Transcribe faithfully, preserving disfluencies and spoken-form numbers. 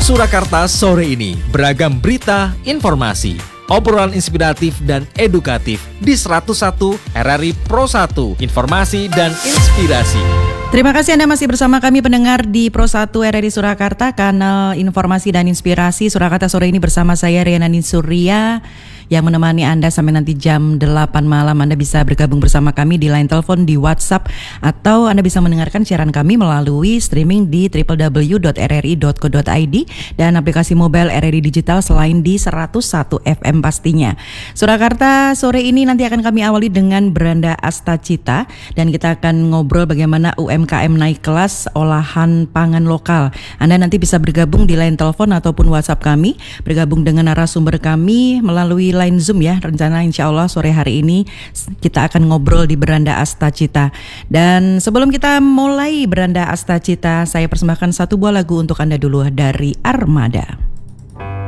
Surakarta sore ini, beragam berita, informasi, obrolan inspiratif dan edukatif di seratus satu R R I Pro satu, informasi dan inspirasi. Terima kasih Anda masih bersama kami pendengar di Pro satu R R I Surakarta, kanal informasi dan inspirasi. Surakarta sore ini bersama saya Riana Ninsurya yang menemani Anda sampai nanti jam delapan malam. Anda bisa bergabung bersama kami di line telepon, di WhatsApp, atau Anda bisa mendengarkan siaran kami melalui streaming di w w w dot r r i dot co dot i d dan aplikasi mobile R R I Digital selain di seratus satu F M pastinya. Surakarta sore ini nanti akan kami awali dengan Beranda Astacita dan kita akan ngobrol bagaimana U M K M naik kelas olahan pangan lokal. Anda nanti bisa bergabung di line telepon ataupun WhatsApp kami, bergabung dengan narasumber kami melalui line Zoom ya. Rencana insya Allah sore hari ini kita akan ngobrol di Beranda Astacita. Dan sebelum kita mulai Beranda Astacita, saya persembahkan satu buah lagu untuk Anda dulu dari Armada.